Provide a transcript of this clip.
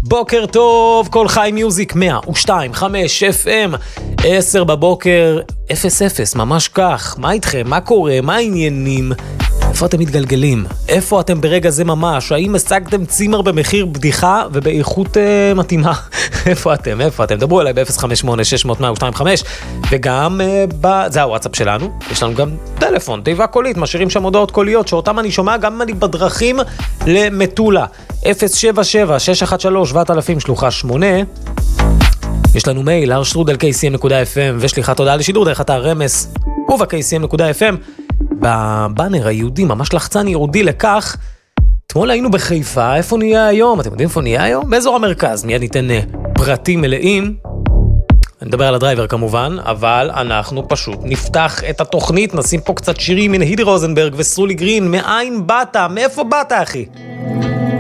בוקר טוב, כל חי מיוזיק 102.5 FM, 10 בבוקר, 00, ממש כך. מה איתכם? מה קורה? מה העניינים? איפה אתם מתגלגלים? איפה אתם ברגע זה ממש? האם השגתם צימר במחיר בדיחה ובאיכות מתאימה? איפה אתם? דברו אליי ב-058-600-102.5 וגם זה הוואטסאפ שלנו. יש לנו גם טלפון, תיבה קולית, משאירים שם הודעות קוליות שאותם אני שומע גם אם אני בדרכים למטולה. 077-613-7000 שלוחה 8. יש לנו מייל arstrudel.kcm.fm ושליחת הודעה לשידור דרך אתר רמס וב-kcm.fm. בבאנר היהודי, ממש לחצן יהודי לכך. אתמול היינו בחיפה, איפה נהיה היום? אתם יודעים איפה נהיה היום? באזור המרכז, מיד ניתן פרטים מלאים. אני מדבר על הדרייבר כמובן, אבל אנחנו פשוט נפתח את התוכנית, נשים פה קצת שירים מן הידי רוזנברג וסרולי גרין. מאין באת? מאיפה באת אחי?